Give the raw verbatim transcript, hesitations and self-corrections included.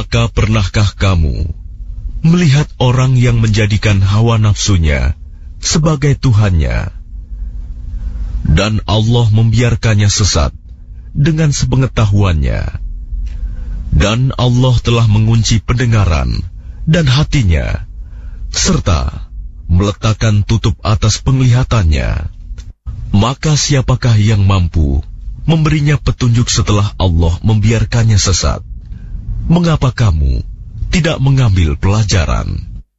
Maka pernahkah kamu melihat orang yang menjadikan hawa nafsunya sebagai Tuhannya, dan Allah membiarkannya sesat dengan sepengetahuannya, dan Allah telah mengunci pendengaran dan hatinya, serta meletakkan tutup atas penglihatannya? Maka siapakah yang mampu memberinya petunjuk setelah Allah membiarkannya sesat? Mengapa kamu tidak mengambil pelajaran?